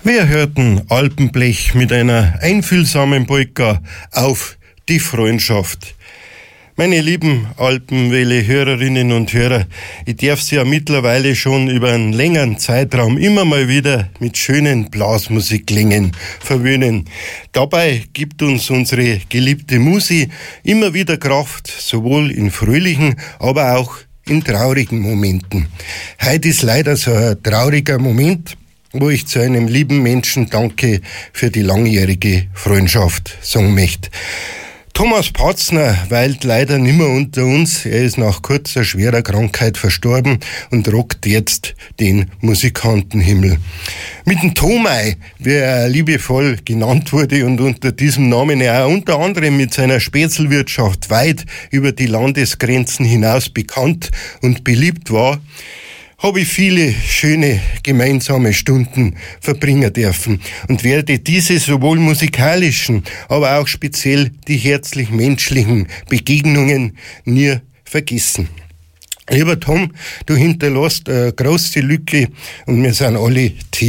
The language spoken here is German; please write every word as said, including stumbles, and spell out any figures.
Wir hörten Alpenblech mit einer einfühlsamen Polka auf die Freundschaft. Meine lieben Alpenwelle-Hörerinnen und Hörer, ich darf Sie ja mittlerweile schon über einen längeren Zeitraum immer mal wieder mit schönen Blasmusikklängen verwöhnen. Dabei gibt uns unsere geliebte Musi immer wieder Kraft, sowohl in fröhlichen, aber auch in traurigen Momenten. Heute ist leider so ein trauriger Moment, wo ich zu einem lieben Menschen Danke für die langjährige Freundschaft sagen möchte. Thomas Patzner weilt leider nimmer unter uns. Er ist nach kurzer, schwerer Krankheit verstorben und rockt jetzt den Musikantenhimmel. Mit dem Thomai, wie er liebevoll genannt wurde und unter diesem Namen er auch unter anderem mit seiner Spätzlwirtschaft weit über die Landesgrenzen hinaus bekannt und beliebt war, habe ich viele schöne gemeinsame Stunden verbringen dürfen und werde diese sowohl musikalischen, aber auch speziell die herzlich-menschlichen Begegnungen nie vergessen. Lieber Tom, du hinterlässt eine große Lücke und wir sind alle Team.